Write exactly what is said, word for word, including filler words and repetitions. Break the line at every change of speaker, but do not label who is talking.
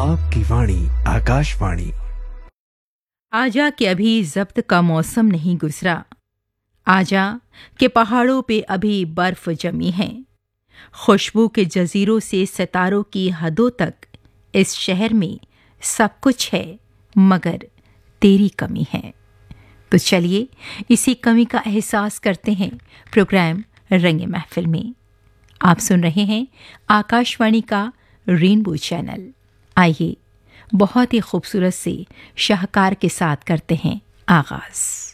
आपकी वाणी आकाशवाणी।
आजा के अभी जब्त का मौसम नहीं गुजरा, आजा के पहाड़ों पे अभी बर्फ जमी है। खुशबू के जजीरों से सितारों की हदों तक इस शहर में सब कुछ है, मगर तेरी कमी है। तो चलिए इसी कमी का एहसास करते हैं प्रोग्राम रंगे महफिल में। आप सुन रहे हैं आकाशवाणी का रेनबो चैनल। आइए बहुत ही खूबसूरत से शाहकार के साथ करते हैं आगाज।